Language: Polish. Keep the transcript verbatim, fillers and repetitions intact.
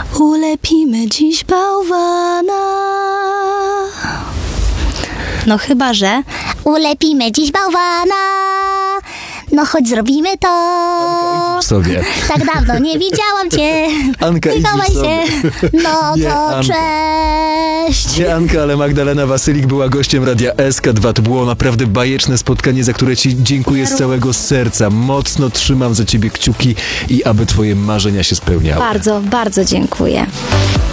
ulepimy dziś bałwana. No chyba, że Ulepimy dziś bałwana. No chodź zrobimy to. Anka, idziesz sobie. Tak dawno nie widziałam cię. Anka, Nie idziesz chowaj sobie. się. No Nie, to Anka. cześć. Nie Anka, ale Magdalena Wasylik była gościem Radia S K dwa. To było naprawdę bajeczne spotkanie, za które ci dziękuję z całego serca. Mocno trzymam za ciebie kciuki i aby twoje marzenia się spełniały. bardzo, bardzo dziękuję.